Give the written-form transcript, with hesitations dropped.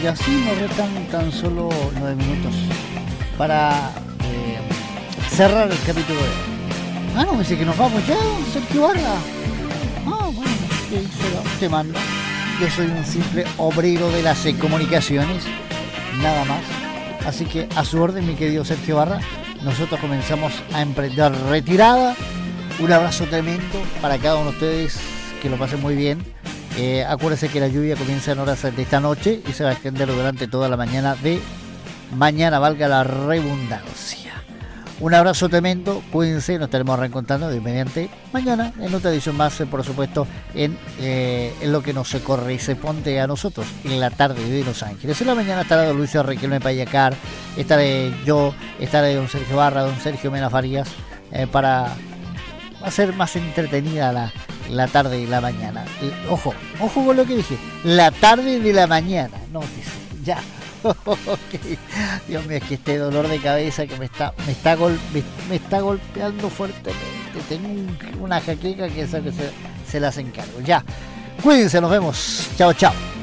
así nos restan tan solo 9 minutos para cerrar el capítulo de hoy. Ah, no, me dice que nos vamos ya, Sergio Barra. Ah, bueno, sí, te mando. Yo soy un simple obrero de las comunicaciones, nada más. Así que a su orden, mi querido Sergio Barra, nosotros comenzamos a emprender retirada. Un abrazo tremendo para cada uno de ustedes, que lo pasen muy bien. Acuérdense que la lluvia comienza en horas de esta noche y se va a extender durante toda la mañana de mañana, valga la redundancia. Un abrazo tremendo, cuídense, nos estaremos reencontrando de mediante mañana en otra edición más, por supuesto, en lo que nos corresponde a nosotros, en la tarde de Los Ángeles. En la mañana estará don Luis Riquelme Payacar, estaré yo, estaré don Sergio Barra, don Sergio Mena Farías, para hacer más entretenida la tarde y la mañana. Ojo con lo que dije, la tarde de la mañana, no, ya. Okay. Dios mío, es que este dolor de cabeza que me está golpeando fuertemente. Tengo una jaqueca que se las encargo. Ya, cuídense, nos vemos. Chao, chao.